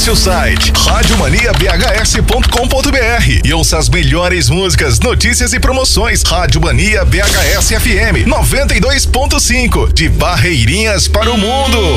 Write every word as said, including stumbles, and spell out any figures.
Acesse o site rádio mania b h s ponto com ponto b r e ouça as melhores músicas, notícias e promoções. Rádio Mania B H S F M noventa e dois ponto cinco, de Barreirinhas para o mundo.